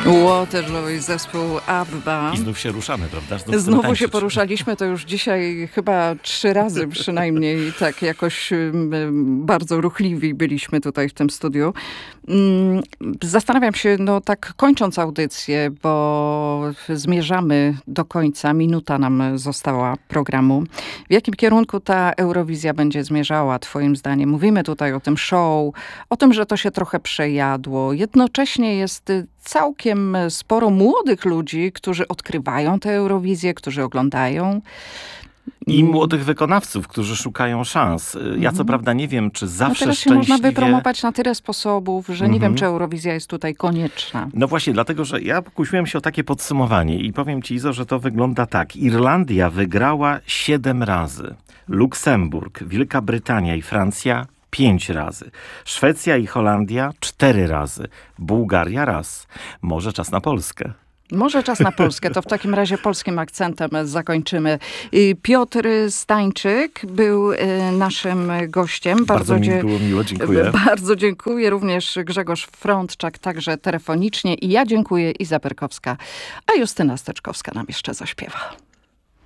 Waterloo i zespół ABBA. I znów się ruszamy, prawda? Znowu się poruszaliśmy, to już dzisiaj chyba 3 razy przynajmniej, tak jakoś bardzo ruchliwi byliśmy tutaj w tym studiu. Zastanawiam się, no tak kończąc audycję, bo zmierzamy do końca, minuta nam została programu. W jakim kierunku ta Eurowizja będzie zmierzała, twoim zdaniem? Mówimy tutaj o tym show, o tym, że to się trochę przejadło. Jednocześnie jest całkiem sporo młodych ludzi, którzy odkrywają tę Eurowizję, którzy oglądają. I młodych wykonawców, którzy szukają szans. Ja co prawda nie wiem, czy zawsze teraz się szczęśliwie... można wypromować na tyle sposobów, że nie wiem, czy Eurowizja jest tutaj konieczna. No właśnie, dlatego, że ja pokusiłem się o takie podsumowanie i powiem ci, Izo, że to wygląda tak. Irlandia wygrała 7 razy. Luksemburg, Wielka Brytania i Francja 5 razy. Szwecja i Holandia 4 razy. Bułgaria raz. Może czas na Polskę. Może czas na Polskę, to w takim razie polskim akcentem zakończymy. Piotr Stańczyk był naszym gościem. Bardzo mi było miło, dziękuję. Bardzo dziękuję. Również Grzegorz Frądczak, także telefonicznie. I ja dziękuję, Iza Perkowska, a Justyna Steczkowska nam jeszcze zaśpiewa.